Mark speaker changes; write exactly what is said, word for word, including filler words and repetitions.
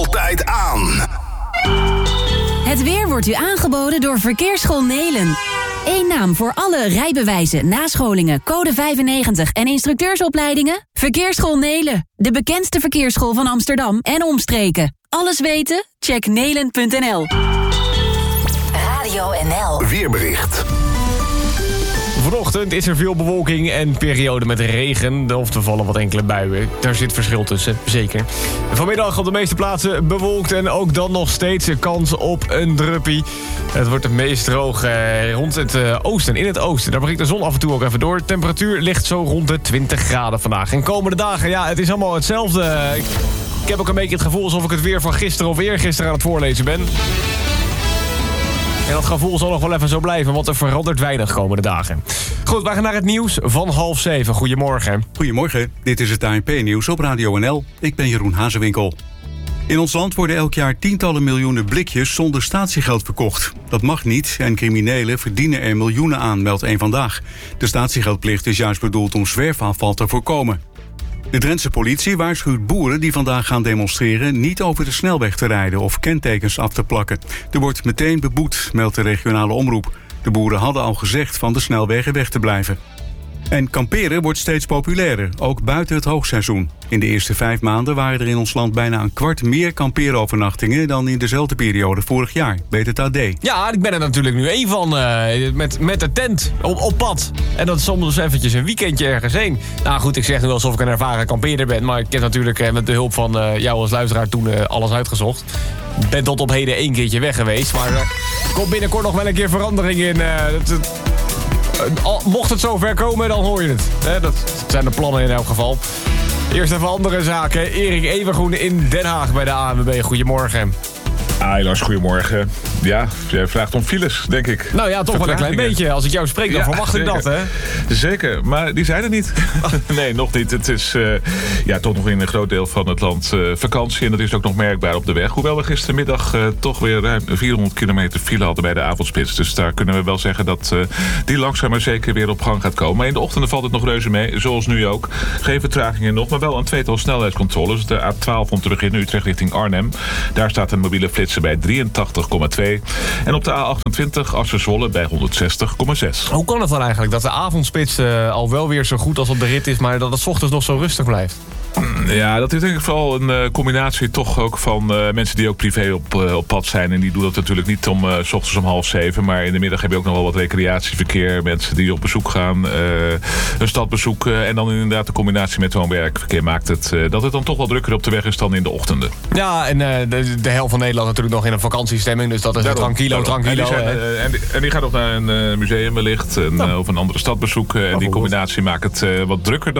Speaker 1: altijd aan.
Speaker 2: Het weer wordt u aangeboden door Verkeersschool Nelen. Eén naam voor alle rijbewijzen, nascholingen, code vijfennegentig en instructeursopleidingen? Verkeersschool Nelen, de bekendste verkeersschool van Amsterdam en omstreken. Alles weten? Check nelen punt n l.
Speaker 3: Radio N L.
Speaker 1: Weerbericht.
Speaker 4: Vanochtend is er veel bewolking en periode met regen. Of er vallen wat enkele buien. Daar zit verschil tussen, zeker. Vanmiddag op de meeste plaatsen bewolkt en ook dan nog steeds een kans op een druppie. Het wordt het meest droog eh, rond het eh, oosten, in het oosten. Daar breekt de zon af en toe ook even door. Temperatuur ligt zo rond de twintig graden vandaag. En komende dagen, ja, het is allemaal hetzelfde. Ik, ik heb ook een beetje het gevoel alsof ik het weer van gisteren of eergisteren aan het voorlezen ben. En dat gevoel zal nog wel even zo blijven, want er verandert weinig komende dagen. Goed, we gaan naar het nieuws van half zeven. Goedemorgen.
Speaker 5: Goedemorgen, dit is het A N P-nieuws op Radio N L. Ik ben Jeroen Hazewinkel. In ons land worden elk jaar tientallen miljoenen blikjes zonder statiegeld verkocht. Dat mag niet en criminelen verdienen er miljoenen aan, meldt Eén Vandaag. De statiegeldplicht is juist bedoeld om zwerfafval te voorkomen. De Drentse politie waarschuwt boeren die vandaag gaan demonstreren niet over de snelweg te rijden of kentekens af te plakken. Er wordt meteen beboet, meldt de regionale omroep. De boeren hadden al gezegd van de snelwegen weg te blijven. En kamperen wordt steeds populairder, ook buiten het hoogseizoen. In de eerste vijf maanden waren er in ons land bijna een kwart meer kampeerovernachtingen dan in dezelfde periode vorig jaar, weet het A D.
Speaker 4: Ja, ik ben er natuurlijk nu één van, uh, met, met de tent op, op pad. En dat is soms eventjes een weekendje ergens heen. Nou goed, ik zeg nu alsof ik een ervaren kampeerder ben, maar ik heb natuurlijk uh, met de hulp van uh, jou als luisteraar toen uh, alles uitgezocht. Ben tot op heden één keertje weg geweest, maar er uh, komt binnenkort nog wel een keer verandering in. Uh, het, het, uh, mocht het zover komen, dan hoor je het. Uh, dat zijn de plannen in elk geval. Eerst even andere zaken. Erik Evengroen in Den Haag bij de A N W B. Goedemorgen.
Speaker 6: Ah, Lars, goedemorgen. Ja, jij vraagt om files, denk ik.
Speaker 4: Nou ja, toch wel een klein beetje. Als ik jou spreek, dan ja, verwacht ik dat, hè?
Speaker 6: Zeker, maar die zijn er niet. Nee, nog niet. Het is uh, ja, toch nog in een groot deel van het land uh, vakantie. En dat is ook nog merkbaar op de weg. Hoewel we gistermiddag uh, toch weer ruim vierhonderd kilometer file hadden bij de avondspits. Dus daar kunnen we wel zeggen dat uh, die langzaam maar zeker weer op gang gaat komen. Maar in de ochtenden valt het nog reuze mee, zoals nu ook. Geen vertragingen nog, maar wel een tweetal snelheidscontroles. De A twaalf om terug in Utrecht richting Arnhem. Daar staat een mobiele flits bij drieëntachtig komma twee. En op de A achtentwintig Assen-Zwolle bij honderdzestig komma zes.
Speaker 4: Hoe kan het dan eigenlijk dat de avondspits uh, al wel weer zo goed als op de rit is, maar dat het 's ochtends nog zo rustig blijft?
Speaker 6: Ja, dat is denk ik vooral een uh, combinatie toch ook van uh, mensen die ook privé op, uh, op pad zijn. En die doen dat natuurlijk niet om uh, 's ochtends om half zeven. Maar in de middag heb je ook nog wel wat recreatieverkeer. Mensen die op bezoek gaan, uh, een stad bezoeken. En dan inderdaad de combinatie met woon-werkverkeer maakt het uh, dat het dan toch wel drukker op de weg is dan in de ochtenden.
Speaker 4: Ja, en uh, de, de helft van Nederland natuurlijk nog in een vakantiestemming. Dus dat is daarom, tranquilo,
Speaker 6: daarom.
Speaker 4: tranquilo.
Speaker 6: En die, zijn, uh, en, die, en die gaat ook naar een uh, museum wellicht. En, uh, of een andere stad bezoeken. En die combinatie maakt het uh, wat drukker dan